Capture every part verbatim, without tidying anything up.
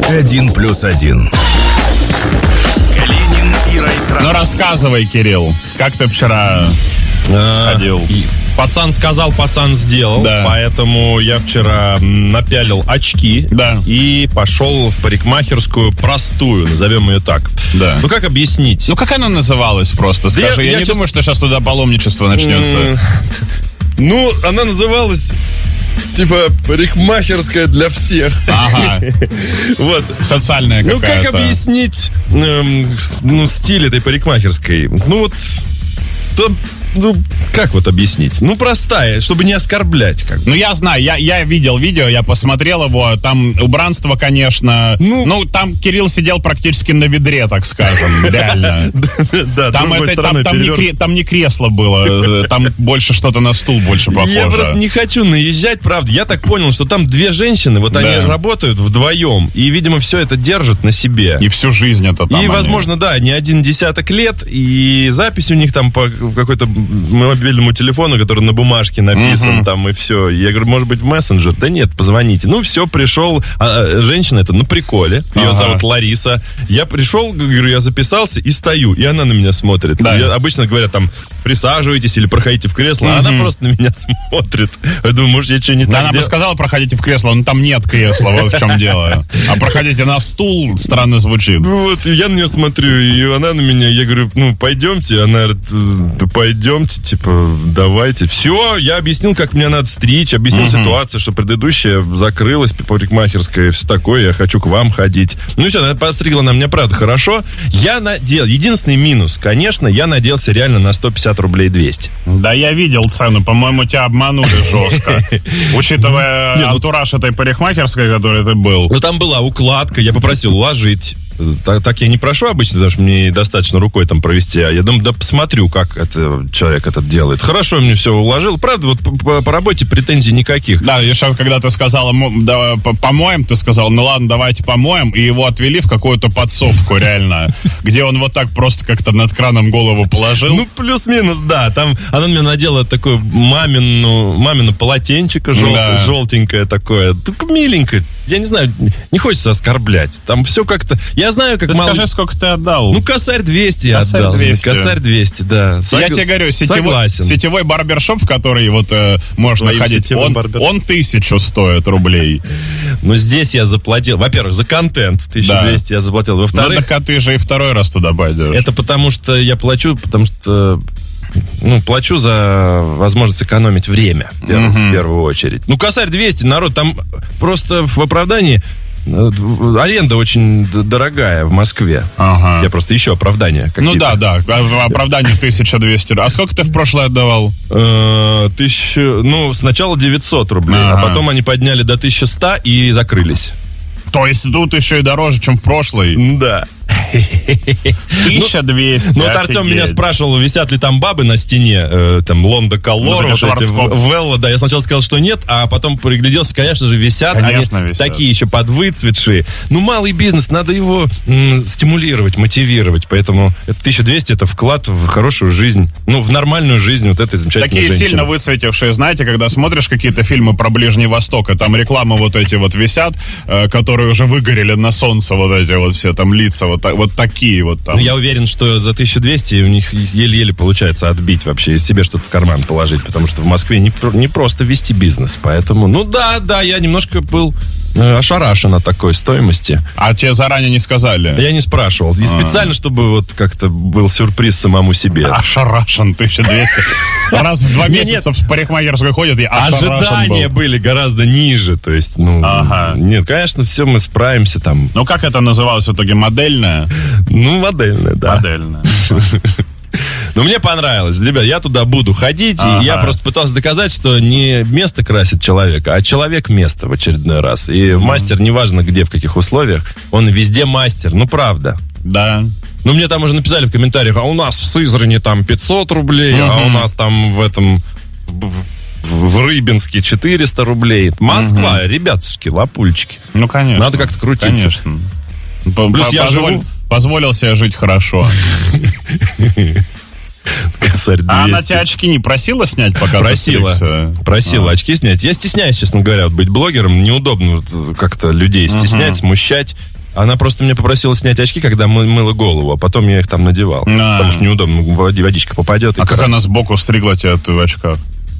Один плюс один. Калинин и Райтран. Ну, рассказывай, Кирилл, как ты вчера сходил? Пацан сказал, пацан сделал. Да. Поэтому я вчера напялил очки, да, и пошел в парикмахерскую простую, назовем ее так. Да. Ну, как объяснить? Ну, как она называлась просто? Да Скажи, я, я, я не честно... думаю, что сейчас туда паломничество начнется. Ну, она называлась... Типа парикмахерская для всех. Ага. Вот. Социальная какая-то. Ну, как объяснить эм, ну, стиль этой парикмахерской? Ну, вот... То, ну, как вот объяснить? Ну, простая, чтобы не оскорблять. Как бы. Ну, я знаю, я, я видел видео, я посмотрел его. Там убранство, конечно. Ну, ну там Кирилл сидел практически на ведре, так скажем. Реально. Да, там, это, там, там, не кре, там не кресло было, там больше что-то на стул больше похоже. Я просто не хочу наезжать, правда. Я так понял, что там две женщины, вот да. они работают вдвоем, и, видимо, все это держат на себе. И всю жизнь это там. И, они... возможно, да, не один десяток лет, и запись у них там по какой-то мобильному телефону, который на бумажке написан, uh-huh. там, и все. Я говорю, может быть, в мессенджер? Да нет, позвоните. Ну, все, пришел. А, женщина это на приколе. Ее uh-huh. зовут Лариса. Я пришел, говорю, я записался и стою. И она на меня смотрит. Да. Я, обычно говорят, там, присаживайтесь или проходите в кресло. Uh-huh. А она просто на меня смотрит. Я думаю, может, я что не да так она дел... бы сказала, проходите в кресло, но там нет кресла, вот в чем дело. А проходите на стул, странно звучит. Ну, вот, я на нее смотрю, и она на меня, я говорю, ну, пойдемте. Она говорит, да пойдемте. Типа, давайте. Все, я объяснил, как мне надо стричь, объяснил uh-huh. ситуацию, что предыдущая закрылась, парикмахерская и все такое, я хочу к вам ходить. Ну все, она подстригла на меня, правда, хорошо. Я надел, единственный минус, конечно, я наделся реально на сто пятьдесят рублей двести. Да, я видел цену, по-моему, тебя обманули жестко. Учитывая антураж этой парикмахерской, которой ты был. Ну там была укладка, я попросил уложить. Так, так я не прошу обычно, потому что мне достаточно рукой там провести. А я думаю, да посмотрю, как это, человек этот делает. Хорошо, мне все уложил. Правда, вот по, по, по работе претензий никаких. Да, я сейчас, когда ты сказала, да, помоем, ты сказал, ну ладно, давайте помоем, и его отвели в какую-то подсобку, реально, где он вот так просто как-то над краном голову положил. Ну, плюс-минус, да. Там она мне надела такое мамину, мамину полотенчико жел, да. желтенькое такое. Так миленькое. Я не знаю, не хочется оскорблять. Там все как-то... Я знаю, как ты мало... скажи, сколько ты отдал. Ну, косарь двести я косарь отдал. двести. Косарь двести, да. Сог... Я тебе говорю, сетевой, сетевой барбершоп, в который вот э, можно Своим ходить, он, он тысячу стоит рублей. Ну, здесь я заплатил, во-первых, за контент тысячу двести да. я заплатил. Во-вторых... Ну, так а ты же и второй раз туда пойдешь. Это потому, что я плачу, потому что... Ну, плачу за возможность экономить время, в, перв, uh-huh. в первую очередь. Ну, косарь двести, народ, там просто в оправдании аренда очень дорогая в Москве. Ага. Я просто ищу оправдания какие-то. Ну да, да, оправдание тысяча двести. А сколько ты в прошлое отдавал? Тысячу, ну, сначала девятьсот рублей, ага. а потом они подняли до тысячи сто и закрылись. То есть тут еще и дороже, чем в прошлый? Да. тысяча двести. Ну, вот Артем меня спрашивал, висят ли там бабы на стене, э, там, Лонда Колор, вот, вот эти, Велла, да, я сначала сказал, что нет, а потом пригляделся, конечно же, висят, конечно, они висят. Такие еще подвыцветшие. Ну, малый бизнес, надо его м, стимулировать, мотивировать, поэтому это тысяча двести, это вклад в хорошую жизнь, ну, в нормальную жизнь вот этой замечательной Такие женщины. сильно выцветившие, знаете, когда смотришь какие-то фильмы про Ближний Восток, и там рекламы вот эти вот висят, э, которые уже выгорели на солнце, вот эти вот все там лица, вот, вот такие вот там. Ну, я уверен, что за тысячу двести у них еле-еле получается отбить вообще, себе что-то в карман положить, потому что в Москве не, не просто вести бизнес, поэтому, ну да, да, я немножко был э, ошарашен от такой стоимости. А тебе заранее не сказали? Я не спрашивал, и специально, чтобы вот как-то был сюрприз самому себе. Ошарашен тысяча двести. Раз в два месяца в парикмахерскую ходят, и ожидания были гораздо ниже, то есть, ну, нет, конечно, все мы справимся там. Ну, как это называлось в итоге, модельная? Ну, модельная, да. Модельная. Но мне понравилось. Ребят, я туда буду ходить, ага. и я просто пытался доказать, что не место красит человека, а человек место в очередной раз. И mm-hmm. мастер, неважно где, в каких условиях, он везде мастер. Ну, правда. Да. Ну, мне там уже написали в комментариях, а у нас в Сызрани там пятьсот рублей, mm-hmm. а у нас там в этом... В, в Рыбинске четыреста рублей. Москва, mm-hmm. ребятушки, лапульчики. Ну, конечно. Надо как-то крутиться. Конечно. Плюс я живу... Позволил себе жить хорошо. Косарь двести. А она тебя очки не просила снять, пока просила, просила а. очки снять. Я стесняюсь, честно говоря, вот быть блогером. Неудобно вот как-то людей стеснять, uh-huh. смущать. Она просто меня попросила снять очки, когда мы мыла голову, а потом я их там надевал. А-а-а. Потому что неудобно, водичка попадет. А как крас... она сбоку стригла тебя в очках?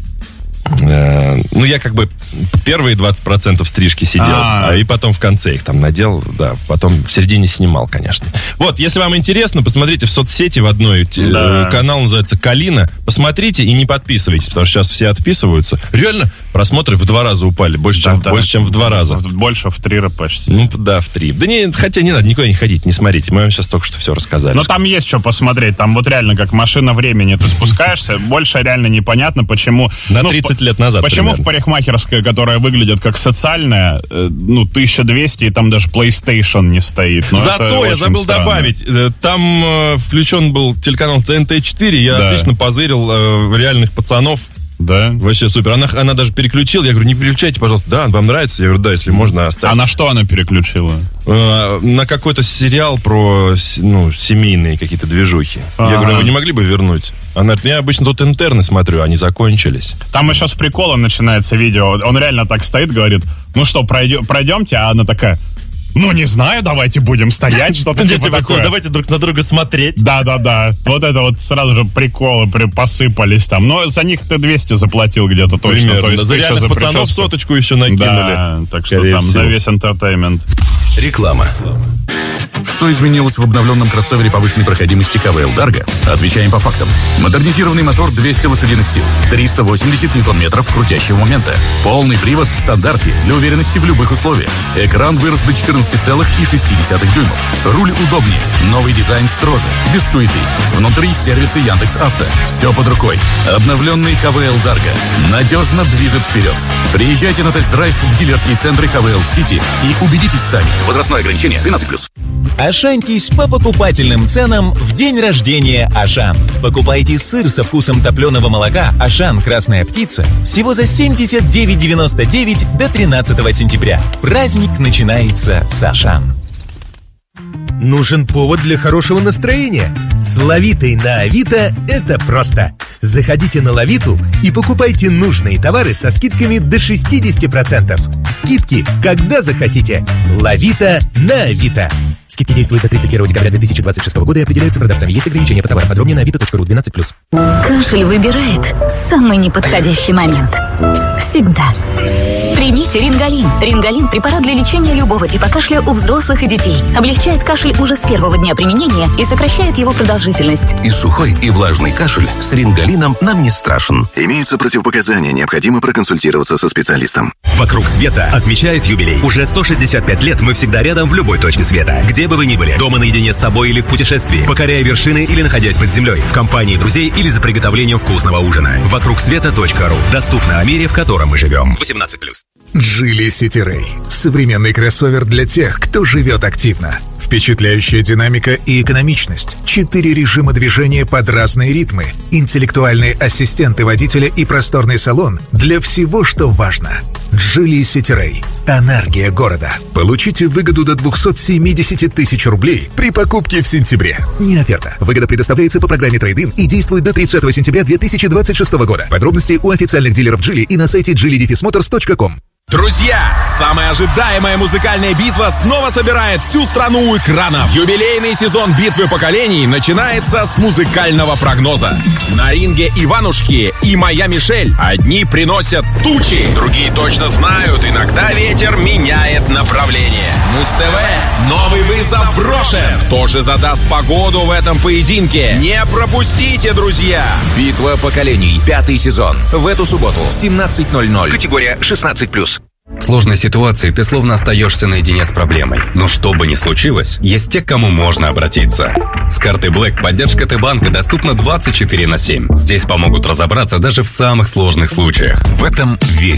Ну, я как бы первые двадцать процентов стрижки сидел, а, и потом в конце их там надел, да, потом в середине снимал, конечно. Вот, если вам интересно, посмотрите в соцсети в одной, да. Канал называется «Калина», посмотрите и не подписывайтесь, потому что сейчас все отписываются. Реально, просмотры в два раза упали, больше, да, чем, да. больше чем в два раза. Больше, в три раза почти. Ну, да, в три. Да не, хотя не надо, никуда не ходить, не смотрите, мы вам сейчас только что все рассказали. Но там есть что посмотреть, там вот реально как машина времени, ты спускаешься, больше реально непонятно, почему... На тридцать лет назад. Почему примерно. В парикмахерской, которая выглядит как социальная, ну, тысяча двести, и там даже PlayStation не стоит. Но зато я забыл странно. добавить, там э, включен был телеканал тэ эн тэ четыре, я да. отлично позырил э, реальных пацанов. Да. Вообще супер. Она, она даже переключила. Я говорю, не переключайте, пожалуйста. Да, вам нравится? Я говорю, да, если можно, оставьте. А на что она переключила? Э, на какой-то сериал про, ну, семейные какие-то движухи. А-а-а. Я говорю, вы не могли бы вернуть? Она говорит, я обычно тут интерны смотрю, они закончились. Там еще с приколом начинается видео. Он реально так стоит, говорит, ну что, пройдем, пройдемте? А она такая... Ну, не знаю, давайте будем стоять, что-то типа такое. Давайте друг на друга смотреть. Да-да-да. Вот это вот сразу же приколы посыпались там. Но за них ты двести заплатил где-то точно. Примерно. То есть за реальных пацанов соточку еще накинули. Да, так что там всего. За весь интертеймент. Реклама. Что изменилось в обновленном кроссовере повышенной проходимости эйч ви эл Dargo? Отвечаем по фактам. Модернизированный мотор двести лошадиных сил, триста восемьдесят ньютон-метров крутящего момента. Полный привод в стандарте для уверенности в любых условиях. Экран вырос до четырнадцать целых шесть десятых дюймов. Руль удобнее. Новый дизайн строже. Без суеты. Внутри сервисы Яндекс.Авто. Все под рукой. Обновленный эйч ви эл Dargo надежно движет вперед. Приезжайте на тест-драйв в дилерские центры эйч ви эл City и убедитесь сами. Возрастное ограничение тринадцать плюс. Ашантись по покупательным ценам в день рождения Ашан. Покупайте сыр со вкусом топленого молока Ашан Красная Птица всего за семьдесят девять девяносто девять до тринадцатого сентября. Праздник начинается с Ашан. Нужен повод для хорошего настроения? С Лавитой на Авито это просто. Заходите на Лавиту и покупайте нужные товары со скидками до шестьдесят процентов. Скидки, когда захотите. Лавита на Авито. Скидки действуют до тридцать первого декабря две тысячи двадцать шестого года и определяются продавцами. Есть ограничения по товарам. Подробнее на авито точка ру двенадцать плюс. Кашель выбирает самый неподходящий момент. Всегда. Примите Рингалин. Рингалин – препарат для лечения любого типа кашля у взрослых и детей. Облегчает кашель уже с первого дня применения и сокращает его продолжительность. И сухой, и влажный кашель с Рингалином нам не страшен. Имеются противопоказания, необходимо проконсультироваться со специалистом. «Вокруг света» отмечает юбилей. Уже сто шестьдесят пять лет мы всегда рядом в любой точке света. Где бы вы ни были, дома наедине с собой или в путешествии, покоряя вершины или находясь под землей, в компании друзей или за приготовлением вкусного ужина. вокруг света точка ру. Доступно о мире, в котором мы живем. восемнадцать плюс. Geely City Ray. Современный кроссовер для тех, кто живет активно. Впечатляющая динамика и экономичность. Четыре режима движения под разные ритмы. Интеллектуальные ассистенты водителя и просторный салон для всего, что важно. Geely City Ray. Энергия города. Получите выгоду до двести семьдесят тысяч рублей при покупке в сентябре. Не оферта. Выгода предоставляется по программе Трейд-ин и действует до тридцатого сентября две тысячи двадцать шестого года. Подробности у официальных дилеров Geely и на сайте джили дефис моторс точка ком. Друзья, самая ожидаемая музыкальная битва снова собирает всю страну у экранов. Юбилейный сезон битвы поколений начинается с музыкального прогноза. На ринге Иванушки и моя Мишель. Одни приносят тучи, другие точно знают, иногда ветер меняет направление. Муз-ТВ, новый вызов брошен. Кто же задаст погоду в этом поединке? Не пропустите, друзья. Битва поколений, пятый сезон. В эту субботу в семнадцать ноль ноль. Категория шестнадцать плюс. В сложной ситуации ты словно остаешься наедине с проблемой. Но что бы ни случилось, есть те, к кому можно обратиться. С карты Black поддержка Т-банка доступна двадцать четыре на семь. Здесь помогут разобраться даже в самых сложных случаях. В этом весь